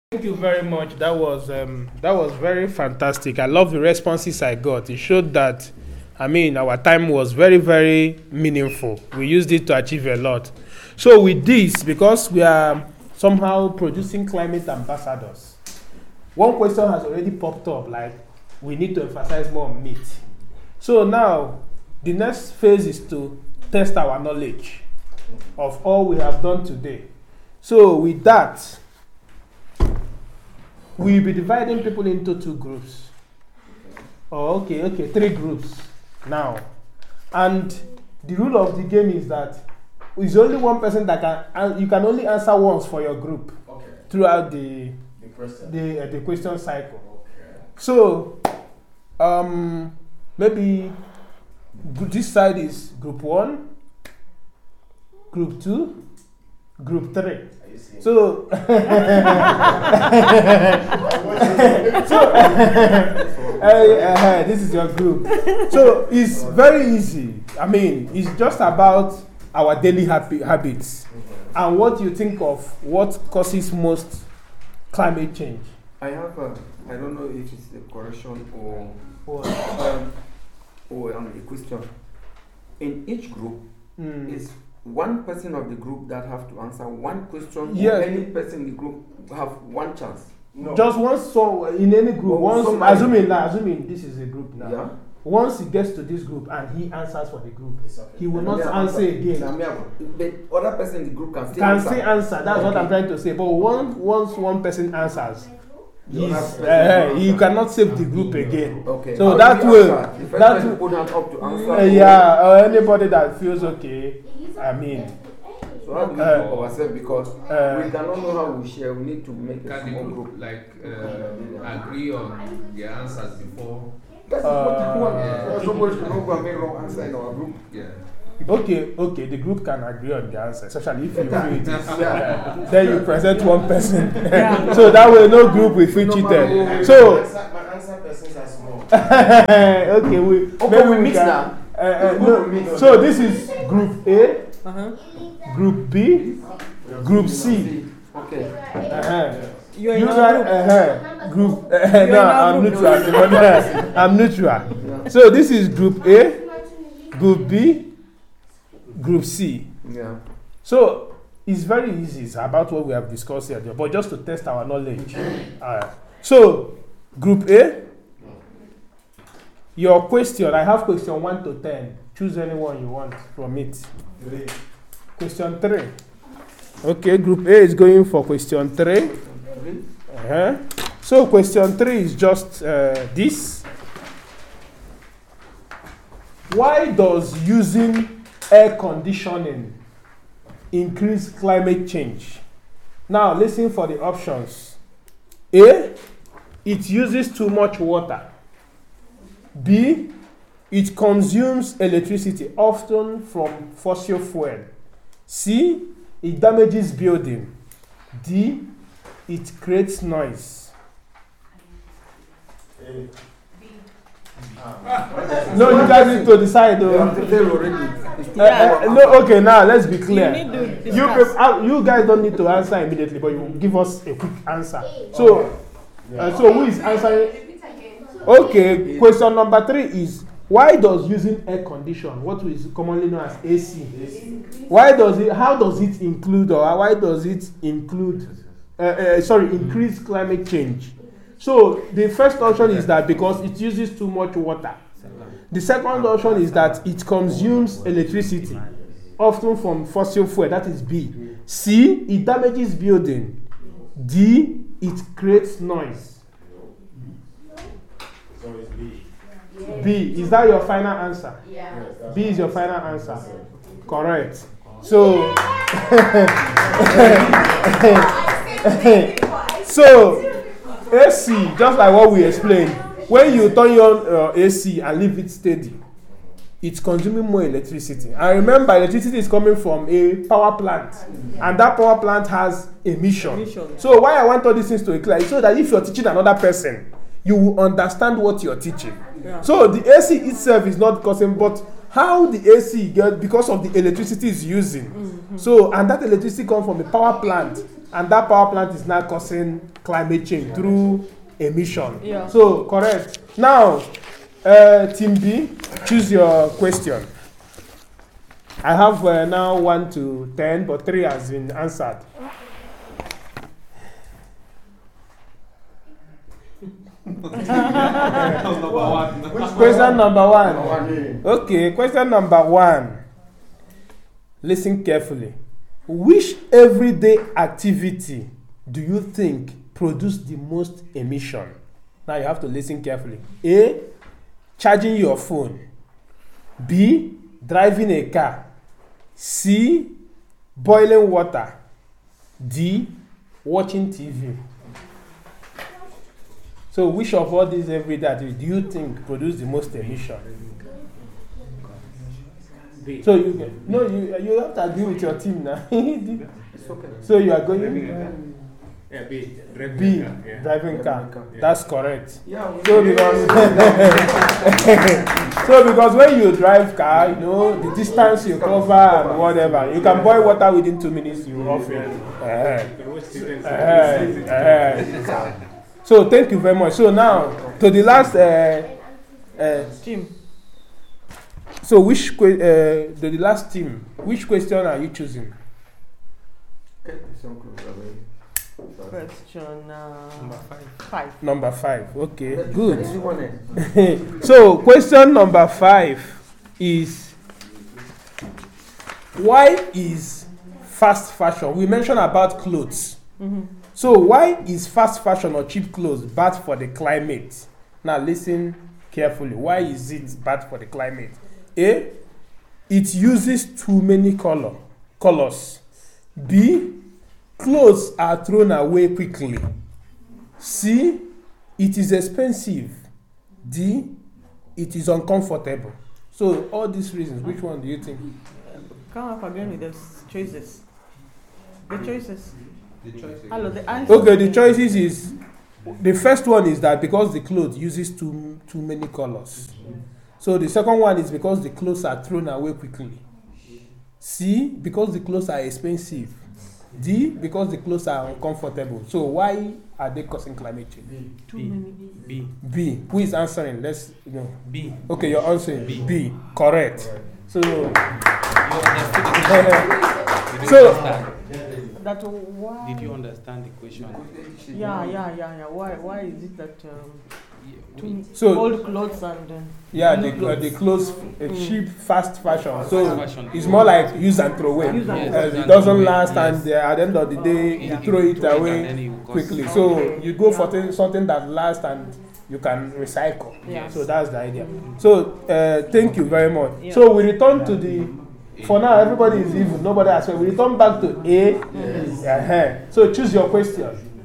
Thank you very much. That was very fantastic. I love the responses I got. It showed that, I mean, our time was very, very meaningful. We used it to achieve a lot. So with this, because we are somehow producing climate ambassadors, one question has already popped up, like we need to emphasize more on meat. So now, the next phase is to test our knowledge of all we have done today. So with that, we'll be dividing people into two groups. Oh, okay, 3 groups now. And the rule of the game is that it's only one person that can, you can only answer once for your group throughout the question cycle. Okay. So, maybe this side is group 1, group 2, group 3. So, this is your group. So it's very easy. I mean, it's just about our daily habits and what you think of what causes most climate change. I have I don't know if it's a correction or a question. In each group is one person of the group that have to answer one question. Yes. Or any person in the group have one chance. No. Just once, so in any group, assuming this is a group now. Yeah. Once he gets to this group and he answers for the group, he will not answer again. The other person in the group can still answer. That's what I'm trying to say. But once one person answers, he cannot save the group again. Okay. So that will put hand up to answer. Yeah, or anybody that feels okay. I mean. So how do we do ourselves, because we cannot know how we share. We need to make a small group. Like agree on the answers before. That's what we want. Somebody should not go and make wrong answer in our group. Yeah. Okay, the group can agree on the answer, especially if you feel it is. Then you present one person. So that way no group will feel cheated. So my answer persons are small. Okay, we mix now. So this is group A, group B, group C. Okay. You guys, group. No, I'm neutral. I'm neutral. So this is group A, group B, group C. Yeah. So it's very easy. It's about what we have discussed here, but just to test our knowledge. So group A, your question. I have question 1 to 10. Choose anyone you want from it. 3. Question 3. Okay, group A is going for question 3. So question 3 is just this. Why does using air conditioning increase climate change? Now listen for the options. A, it uses too much water. B, it consumes electricity, often from fossil fuel. C, it damages building. D, it creates noise. No, you guys need to decide though. No, okay, now let's be clear. You guys don't need to answer immediately, but you give us a quick answer. So who is answering? Okay, question number 3 is, why does using air condition, what is commonly known as AC, how does it include, or why does it include, increase climate change? So the first option is that because it uses too much water. The second option is that it consumes electricity, often from fossil fuel, that is B. C, it damages building. D, it creates noise. So it's B. B, is that your final answer? Yeah. B is your final answer. Correct. So, AC, just like what we explained, when you turn on AC and leave it steady, it's consuming more electricity. And remember, electricity is coming from a power plant, and that power plant has emission. So why I want all these things to be clear is so that if you're teaching another person, you will understand what you're teaching. Yeah. So the AC itself is not causing, but how the AC gets because of the electricity is using. So, and that electricity comes from a power plant. and that power plant is now causing climate change through emission. Yeah. So correct. Now, Team B, choose your question. I have now 1 to 10, but 3 has been answered. Question number 1. Okay, question number 1. Listen carefully. Which everyday activity do you think produce the most emission? Now you have to listen carefully. A, charging your phone. B, driving a car. C, boiling water. D, watching TV. So which of all these everyday activities do you think produce the most emission? B. So you have to agree with your team now. It's okay. So you are going Yeah, B. B, Yeah. driving car. Yeah. That's correct. Yeah, So because when you drive car, the distance you cover and whatever, you can boil water within 2 minutes. You off it. So thank you very much. So now to the last Team. So the last team, which question are you choosing? Question Number 5. Number 5. Okay, This good. one, So question number 5 is, why is fast fashion? We mentioned about clothes. So why is fast fashion or cheap clothes bad for the climate? Now listen carefully. Why is it bad for the climate? A, it uses too many colors. B, clothes are thrown away quickly. C, it is expensive. D, it is uncomfortable. So all these reasons, which one do you think? Come up again with the choices. The choices. The choice. Hello, the answer. Okay, the choices is, the first one is that because the clothes uses too many colors. So the second one is because the clothes are thrown away quickly. C, because the clothes are expensive. D, because the clothes are uncomfortable. So why are they causing climate change? Too many. B. B. Who is answering? B. Okay, you're answering B. Correct. So That why? Did you understand the question? Yeah. Why is it that too So- old clothes and yeah, new the clothes, cheap, fast fashion. So Fast fashion. it's more like use and throw away. Use and Yes, throw. use It and doesn't throw away, last, yes. and at the end of the day, Yeah. you throw it Throw it and away then it will cost- quickly. So Okay. you go for something that lasts and you can recycle. Yes. So that's the idea. So thank you very much. Yeah. So we return to the. For now, everybody is even. Nobody has. We return back to A. So choose your question.